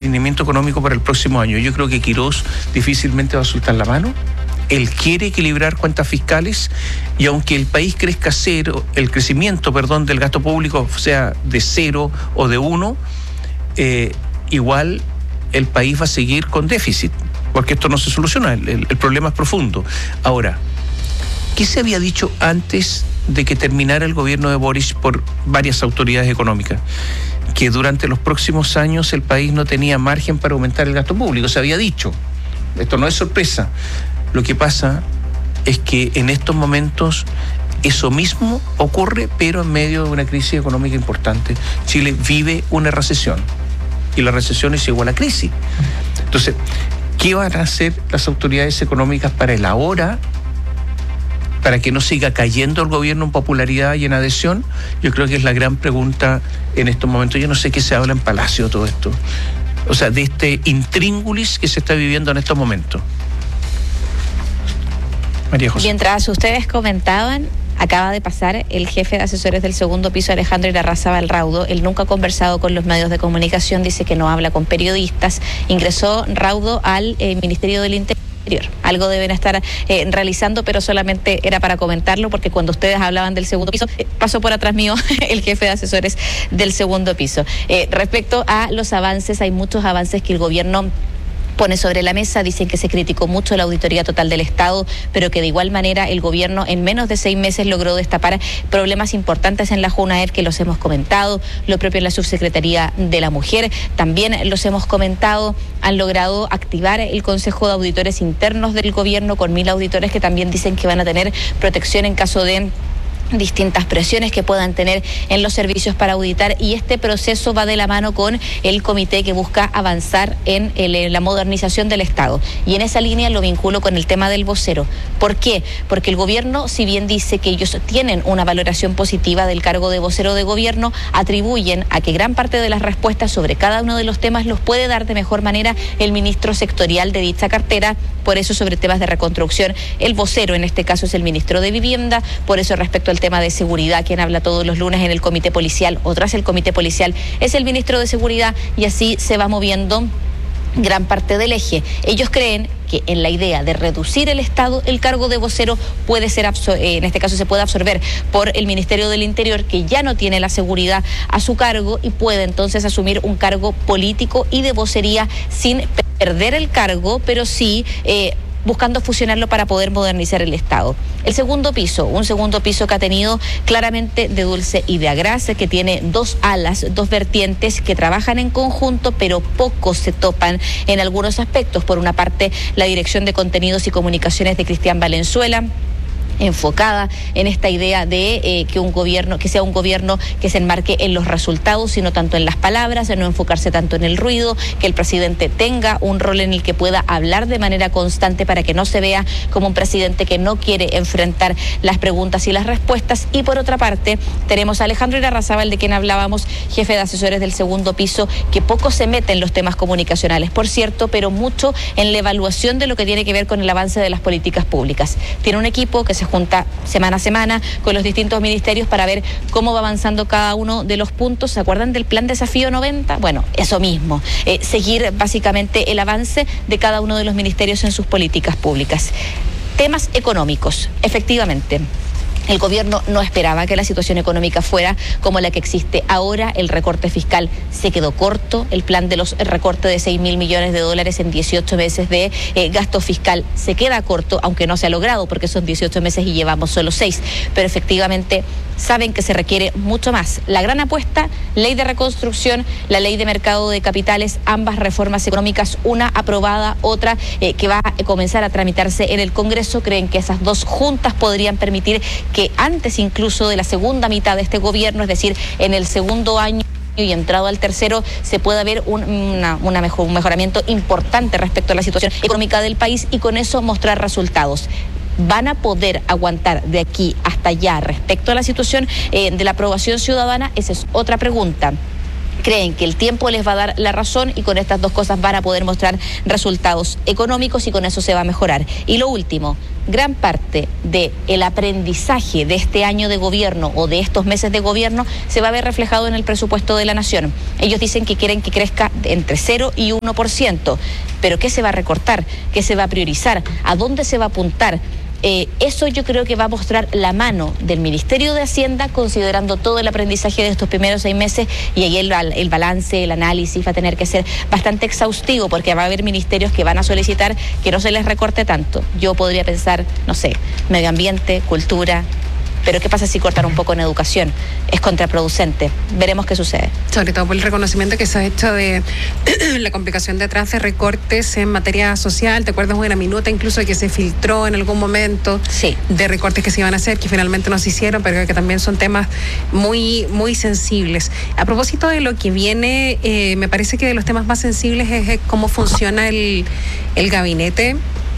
alineamiento económico para el próximo año. Yo creo que Quirós difícilmente va a soltar la mano. Él quiere equilibrar cuentas fiscales y aunque el país crezca cero, el crecimiento, del gasto público sea de 0 o de 1, igual el país va a seguir con déficit, porque esto no se soluciona, el problema es profundo. Ahora, ¿qué se había dicho antes de que terminara el gobierno de Boric por varias autoridades económicas? Que durante los próximos años el país no tenía margen para aumentar el gasto público, se había dicho. Esto no es sorpresa. Lo que pasa es que en estos momentos eso mismo ocurre, pero en medio de una crisis económica importante. Chile vive una recesión y la recesión es igual a crisis. Entonces, ¿qué van a hacer las autoridades económicas para el ahora, para que no siga cayendo el gobierno en popularidad y en adhesión? Yo creo que es la gran pregunta en estos momentos. Yo no sé qué se habla en Palacio todo esto. O sea, de este intríngulis que se está viviendo en estos momentos. María José. Mientras ustedes comentaban, acaba de pasar el jefe de asesores del segundo piso, Alejandro Irarrázaval Raudo. Él nunca ha conversado con los medios de comunicación, dice que no habla con periodistas. Ingresó Raudo al Ministerio del Interior. Algo deben estar realizando, pero solamente era para comentarlo, porque cuando ustedes hablaban del segundo piso, pasó por atrás mío el jefe de asesores del segundo piso. Respecto a los avances, hay muchos avances que el gobierno pone sobre la mesa. Dicen que se criticó mucho la Auditoría Total del Estado, pero que de igual manera el gobierno en menos de 6 meses logró destapar problemas importantes en la JUNAEP, que los hemos comentado, lo propio en la Subsecretaría de la Mujer, también los hemos comentado. Han logrado activar el Consejo de Auditores Internos del gobierno con 1000 auditores que también dicen que van a tener protección en caso de distintas presiones que puedan tener en los servicios para auditar, y este proceso va de la mano con el comité que busca avanzar en la modernización del Estado, y en esa línea lo vinculo con el tema del vocero. ¿Por qué? Porque el gobierno, si bien dice que ellos tienen una valoración positiva del cargo de vocero de gobierno, atribuyen a que gran parte de las respuestas sobre cada uno de los temas los puede dar de mejor manera el ministro sectorial de dicha cartera. Por eso, sobre temas de reconstrucción, el vocero en este caso es el ministro de Vivienda. Por eso, respecto al tema de seguridad, quien habla todos los lunes en el comité policial o tras el comité policial es el ministro de Seguridad, y así se va moviendo gran parte del eje. Ellos creen que en la idea de reducir el Estado, el cargo de vocero puede ser, en este caso se puede absorber por el Ministerio del Interior, que ya no tiene la seguridad a su cargo, y puede entonces asumir un cargo político y de vocería sin perder el cargo, pero sí buscando fusionarlo para poder modernizar el Estado. El segundo piso, un segundo piso que ha tenido claramente de dulce y de agraz, que tiene 2 alas, 2 vertientes que trabajan en conjunto, pero pocos se topan en algunos aspectos. Por una parte, la Dirección de Contenidos y Comunicaciones de Cristian Valenzuela, enfocada en esta idea de que sea un gobierno que se enmarque en los resultados, sino tanto en las palabras, de no enfocarse tanto en el ruido, que el presidente tenga un rol en el que pueda hablar de manera constante para que no se vea como un presidente que no quiere enfrentar las preguntas y las respuestas. Y por otra parte, tenemos a Alejandro Irarrázaval, de quien hablábamos, jefe de asesores del segundo piso, que poco se mete en los temas comunicacionales, por cierto, pero mucho en la evaluación de lo que tiene que ver con el avance de las políticas públicas. Tiene un equipo que se junta semana a semana con los distintos ministerios para ver cómo va avanzando cada uno de los puntos. ¿Se acuerdan del plan Desafío 90? Bueno, eso mismo, seguir básicamente el avance de cada uno de los ministerios en sus políticas públicas. Temas económicos, efectivamente. El gobierno no esperaba que la situación económica fuera como la que existe ahora. El recorte fiscal se quedó corto. El plan de los recortes de 6.000 millones de dólares en 18 meses de gasto fiscal se queda corto, aunque no se ha logrado porque son 18 meses y llevamos solo 6. Pero efectivamente saben que se requiere mucho más. La gran apuesta, ley de reconstrucción, la ley de mercado de capitales, ambas reformas económicas, una aprobada, otra que va a comenzar a tramitarse en el Congreso. Creen que esas dos juntas podrían permitir que antes incluso de la segunda mitad de este gobierno, es decir, en el segundo año y entrado al tercero, se pueda ver un mejoramiento importante respecto a la situación económica del país, y con eso mostrar resultados. ¿Van a poder aguantar de aquí hasta allá respecto a la situación de la aprobación ciudadana? Esa es otra pregunta. Creen que el tiempo les va a dar la razón, y con estas dos cosas van a poder mostrar resultados económicos, y con eso se va a mejorar. Y lo último, gran parte del aprendizaje de este año de gobierno o de estos meses de gobierno se va a ver reflejado en el presupuesto de la Nación. Ellos dicen que quieren que crezca entre 0 y 1%, pero ¿qué se va a recortar? ¿Qué se va a priorizar? ¿A dónde se va a apuntar? Eso yo creo que va a mostrar la mano del Ministerio de Hacienda, considerando todo el aprendizaje de estos primeros 6 meses, y ahí el balance, el análisis va a tener que ser bastante exhaustivo, porque va a haber ministerios que van a solicitar que no se les recorte tanto. Yo podría pensar, no sé, medio ambiente, cultura. Pero ¿qué pasa si cortan un poco en educación? Es contraproducente. Veremos qué sucede. Sobre todo por el reconocimiento que se ha hecho de la complicación detrás de recortes en materia social. ¿Te acuerdas una minuta incluso que se filtró en algún momento? Sí. De recortes que se iban a hacer, que finalmente no se hicieron, pero que también son temas muy, muy sensibles. A propósito de lo que viene, me parece que de los temas más sensibles es cómo funciona el gabinete.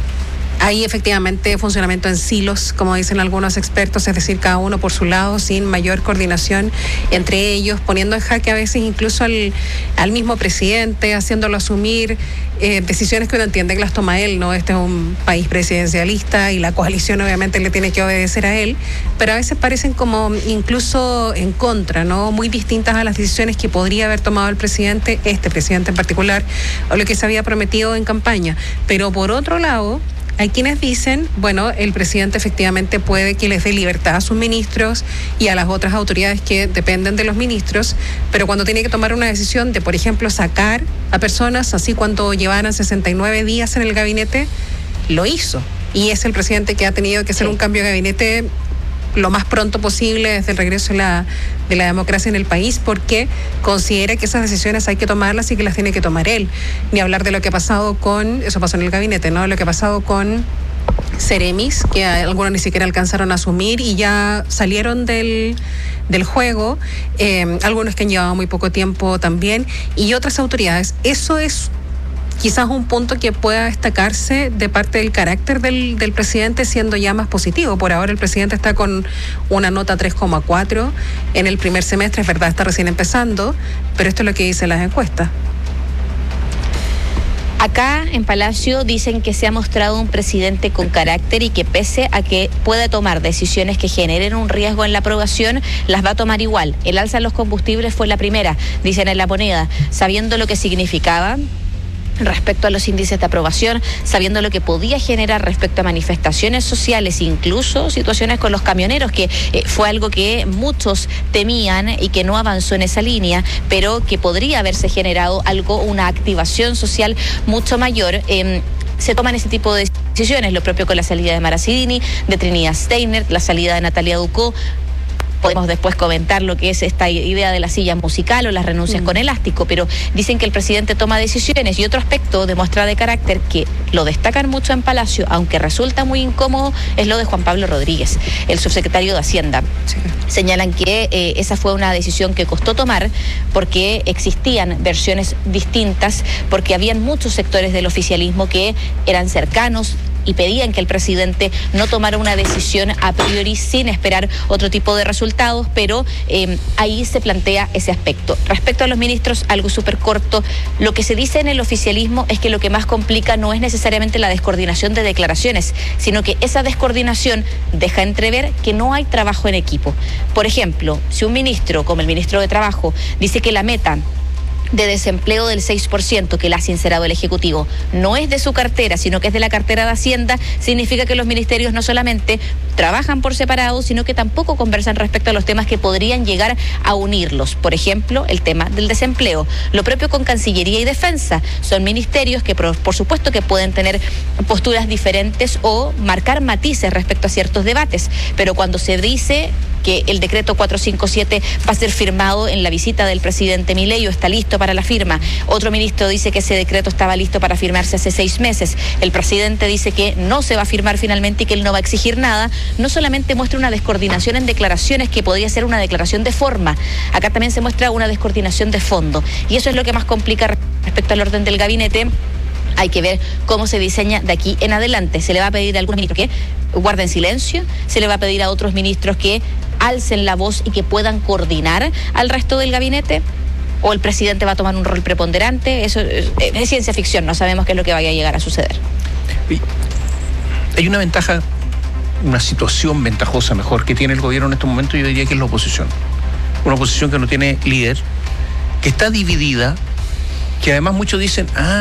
Hay efectivamente funcionamiento en silos, como dicen algunos expertos, es decir, cada uno por su lado, sin mayor coordinación entre ellos, poniendo en jaque a veces incluso al mismo presidente, haciéndolo asumir decisiones que uno entiende que las toma él, ¿no? Este es un país presidencialista y la coalición obviamente le tiene que obedecer a él, pero a veces parecen como incluso en contra, ¿no? Muy distintas a las decisiones que podría haber tomado el presidente, este presidente en particular, o lo que se había prometido en campaña. Pero por otro lado, hay quienes dicen, bueno, el presidente efectivamente puede que les dé libertad a sus ministros y a las otras autoridades que dependen de los ministros, pero cuando tiene que tomar una decisión de, por ejemplo, sacar a personas, así cuando llevaran 69 días en el gabinete, lo hizo. Y es el presidente que ha tenido que hacer un cambio de gabinete lo más pronto posible desde el regreso de la democracia en el país, porque considera que esas decisiones hay que tomarlas y que las tiene que tomar él. Ni hablar de lo que ha pasado eso pasó en el gabinete, ¿no? Lo que ha pasado con Ceremis, que algunos ni siquiera alcanzaron a asumir y ya salieron del juego, algunos que han llevado muy poco tiempo también, y otras autoridades. Eso es quizás un punto que pueda destacarse de parte del carácter del presidente, siendo ya más positivo. Por ahora el presidente está con una nota 3,4 en el primer semestre, es verdad, está recién empezando, pero esto es lo que dicen las encuestas. Acá en Palacio dicen que se ha mostrado un presidente con carácter y que pese a que pueda tomar decisiones que generen un riesgo en la aprobación, las va a tomar igual. El alza en los combustibles fue la primera, dicen en La Moneda, sabiendo lo que significaba respecto a los índices de aprobación, sabiendo lo que podía generar respecto a manifestaciones sociales, incluso situaciones con los camioneros, que fue algo que muchos temían y que no avanzó en esa línea, pero que podría haberse generado una activación social mucho mayor. Se toman ese tipo de decisiones, lo propio con la salida de Mara Sidini, de Trinidad Steiner, la salida de Natalia Ducó. Podemos después comentar lo que es esta idea de la silla musical o las renuncias con elástico, pero dicen que el presidente toma decisiones. Y otro aspecto de muestra de carácter que lo destacan mucho en Palacio, aunque resulta muy incómodo, es lo de Juan Pablo Rodríguez, el subsecretario de Hacienda. Sí. Señalan que esa fue una decisión que costó tomar porque existían versiones distintas, porque habían muchos sectores del oficialismo que eran cercanos y pedían que el presidente no tomara una decisión a priori sin esperar otro tipo de resultados, pero ahí se plantea ese aspecto. Respecto a los ministros, algo súper corto, lo que se dice en el oficialismo es que lo que más complica no es necesariamente la descoordinación de declaraciones, sino que esa descoordinación deja entrever que no hay trabajo en equipo. Por ejemplo, si un ministro, como el ministro de Trabajo, dice que la meta de desempleo del 6% que le ha sincerado el Ejecutivo no es de su cartera, sino que es de la cartera de Hacienda, significa que los ministerios no solamente trabajan por separado, sino que tampoco conversan respecto a los temas que podrían llegar a unirlos. Por ejemplo, el tema del desempleo. Lo propio con Cancillería y Defensa. Son ministerios que por supuesto que pueden tener posturas diferentes o marcar matices respecto a ciertos debates, pero cuando se dice que el decreto 457 va a ser firmado en la visita del presidente Milei o está listo para la firma. Otro ministro dice que ese decreto estaba listo para firmarse hace 6 meses. El presidente dice que no se va a firmar finalmente y que él no va a exigir nada. No solamente muestra una descoordinación en declaraciones que podría ser una declaración de forma. Acá también se muestra una descoordinación de fondo. Y eso es lo que más complica respecto al orden del gabinete. Hay que ver cómo se diseña de aquí en adelante. Se le va a pedir a algunos ministros que guarden silencio, se le va a pedir a otros ministros que alcen la voz y que puedan coordinar al resto del gabinete, o el presidente va a tomar un rol preponderante. Eso es ciencia ficción, no sabemos qué es lo que vaya a llegar a suceder. Hay una ventaja una situación ventajosa mejor que tiene el gobierno en estos momentos, yo diría que es la oposición. Una oposición que no tiene líder, que está dividida, que además muchos dicen,